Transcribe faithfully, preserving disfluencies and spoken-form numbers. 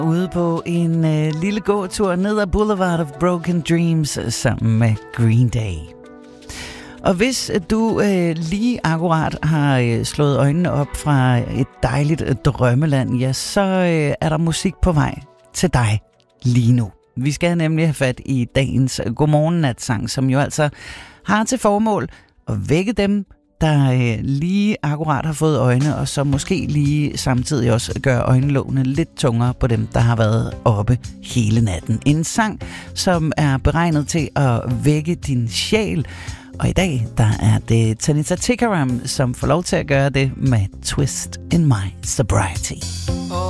Ude på en øh, lille gåtur ned ad Boulevard of Broken Dreams sammen med Green Day. Og hvis du øh, lige akkurat har øh, slået øjnene op fra et dejligt øh, drømmeland, ja, så øh, er der musik på vej til dig lige nu. Vi skal nemlig have fat i dagens Godmorgen-natsang, som jo altså har til formål at vække dem, der øh, lige akkurat har fået øjne, og så måske lige samtidig også gør øjenlågene lidt tungere på dem, der har været oppe hele natten. En sang, som er beregnet til at vække din sjæl, og i dag, der er det Tanita Tikaram, som får lov til at gøre det med Twist in My Sobriety.